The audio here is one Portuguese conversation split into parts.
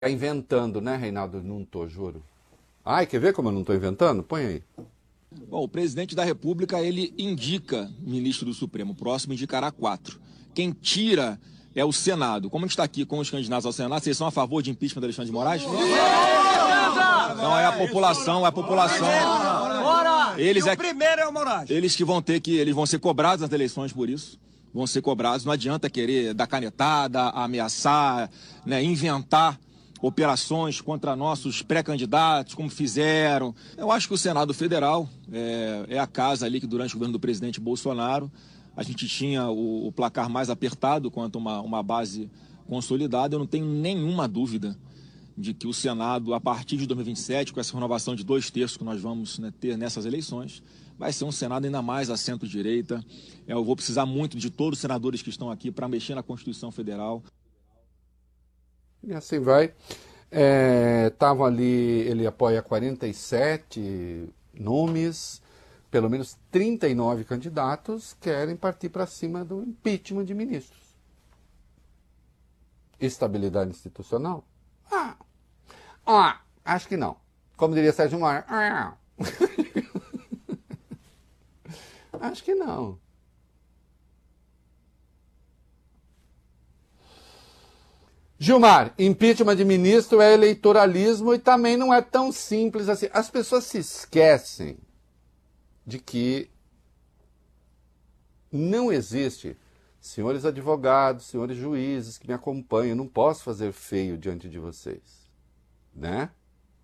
Tá inventando, né, Reinaldo? Não tô, juro. Ai, quer ver como eu não tô inventando? Põe aí. Bom, o presidente da República, ele indica ministro do Supremo. O próximo indicará 4. Quem tira é o Senado. Como a gente está aqui com os candidatos ao Senado, vocês são a favor de impeachment do Alexandre de Moraes? Não, é a população, Eles o primeiro é o Moraes. Eles vão ser cobrados nas eleições por isso. Vão ser cobrados. Não adianta querer dar canetada, ameaçar, né, inventar operações contra nossos pré-candidatos, como fizeram. Eu acho que o Senado Federal é a casa ali que, durante o governo do presidente Bolsonaro, a gente tinha o placar mais apertado quanto uma base consolidada. Eu não tenho nenhuma dúvida de que o Senado, a partir de 2027, com essa renovação de 2/3 que nós vamos, né, ter nessas eleições, vai ser um Senado ainda mais à centro-direita. Eu vou precisar muito de todos os senadores que estão aqui para mexer na Constituição Federal. E assim vai. Estavam ali, ele apoia 47 nomes, pelo menos 39 candidatos querem partir para cima do impeachment de ministros. Estabilidade institucional? Acho que não. Como diria Sérgio Moro, acho que não. Gilmar, impeachment de ministro é eleitoralismo e também não é tão simples assim. As pessoas se esquecem de que não existe, senhores advogados, senhores juízes que me acompanham, eu não posso fazer feio diante de vocês, né?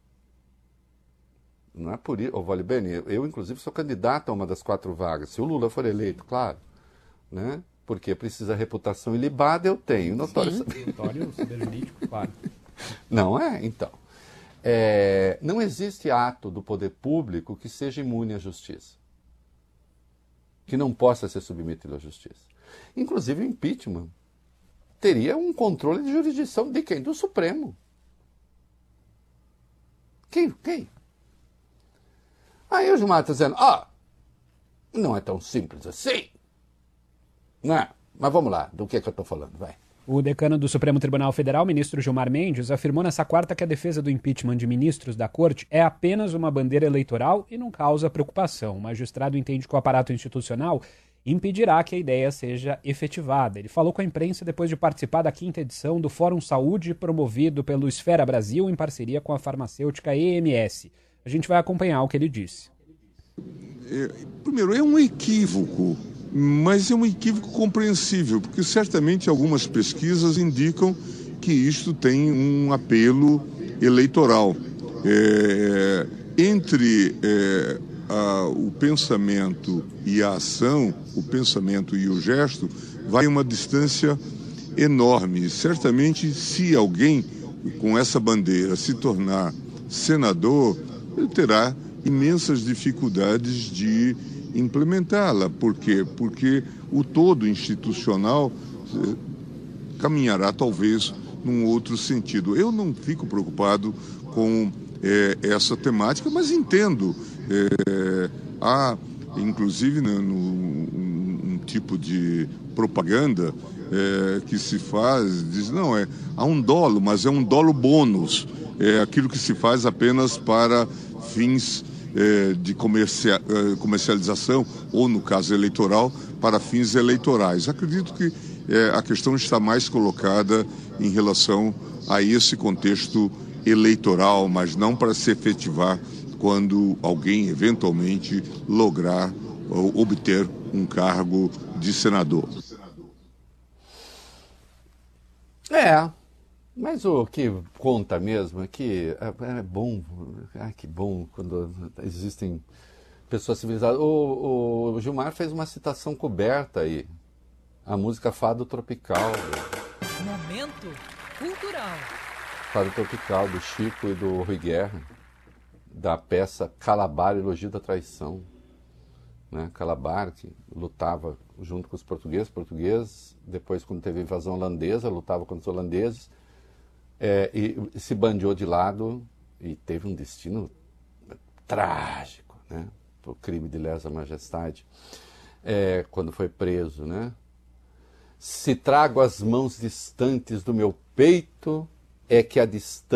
Não é por isso, Vale Bene, eu inclusive sou candidato a uma das 4 vagas, se o Lula for eleito, claro, né? Porque precisa reputação ilibada, eu tenho. Notório saber jurídico, claro. Não é? Então. Não existe ato do poder público que seja imune à justiça. Que não possa ser submetido à justiça. Inclusive o impeachment teria um controle de jurisdição de quem? Do Supremo. Quem? Aí o Gilmar está dizendo, não é tão simples assim. Não, mas vamos lá, do que eu estou falando, vai. O decano do Supremo Tribunal Federal, ministro Gilmar Mendes, afirmou nessa quarta que a defesa do impeachment de ministros da Corte é apenas uma bandeira eleitoral e não causa preocupação. O magistrado entende que o aparato institucional impedirá que a ideia seja efetivada. Ele falou com a imprensa depois de participar da 5ª edição do Fórum Saúde, promovido pelo Esfera Brasil em parceria com a farmacêutica EMS. A gente vai acompanhar o que ele disse. Primeiro, é um equívoco. Mas é um equívoco compreensível, porque certamente algumas pesquisas indicam que isto tem um apelo eleitoral. Entre o pensamento e a ação, o pensamento e o gesto, vai uma distância enorme. Certamente, se alguém com essa bandeira se tornar senador, ele terá imensas dificuldades de implementá-la. Por quê? Porque o todo institucional caminhará talvez num outro sentido. Eu não fico preocupado com essa temática, mas entendo. Há, inclusive, um tipo de propaganda que se faz, diz, não, há um dolo, mas é um dolo bônus. É aquilo que se faz apenas para fins de comercialização, ou no caso eleitoral, para fins eleitorais. Acredito que a questão está mais colocada em relação a esse contexto eleitoral, mas não para se efetivar quando alguém eventualmente lograr obter um cargo de senador. Mas o que conta mesmo é que é bom, que bom quando existem pessoas civilizadas. O Gilmar fez uma citação coberta aí, a música Fado Tropical. Momento cultural. Fado Tropical, do Chico e do Rui Guerra, da peça Calabar, Elogio da Traição. Né? Calabar, que lutava junto com os portugueses, depois quando teve a invasão holandesa, lutava contra os holandeses, e se bandeou de lado e teve um destino trágico, né? Por crime de lesa majestade, quando foi preso, né? Se trago as mãos distantes do meu peito, é que a distância